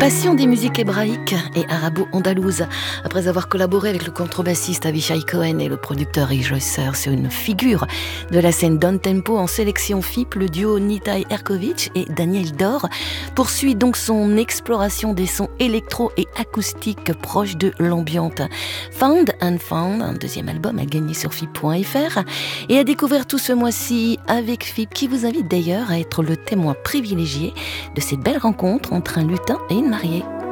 Passion des musiques hébraïques et arabo-andalouses. Après avoir collaboré avec le contrebassiste Avishai Cohen et le producteur Rick Joycer sur une figure de la scène down-tempo en sélection FIP, le duo Nitai Erkovitch et Daniel Dor poursuit donc son exploration des sons électro et acoustiques proches de l'ambiante. Found and Found, un deuxième album à gagner sur FIP.fr et à découvrir tout ce mois-ci avec FIP, qui vous invite d'ailleurs à être le témoin privilégié de cette belle rencontre entre un lutin et une mariée.